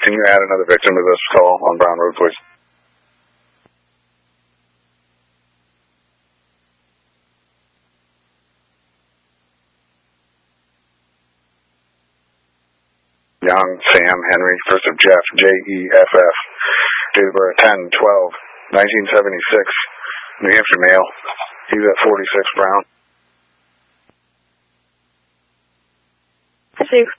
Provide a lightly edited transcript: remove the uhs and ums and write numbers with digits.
can you add another victim to this call on Brown Road, please? Young Sam Henry, first of Jeff, J-E-F-F, date of birth 10/12/1976, New Hampshire male. He's at 46 Brown. 6